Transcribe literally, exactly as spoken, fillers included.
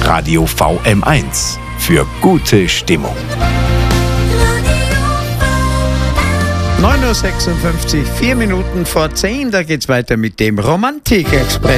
Radio V M eins. Für gute Stimmung. neun Uhr sechsundfünfzig, vier Minuten vor zehn, da geht's weiter mit dem Romantik-Express.